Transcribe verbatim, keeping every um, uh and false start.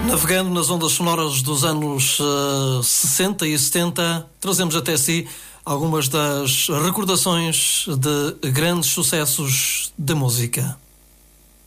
Navegando nas ondas sonoras dos anos uh, sessenta e setenta, trazemos até si algumas das recordações de grandes sucessos da música.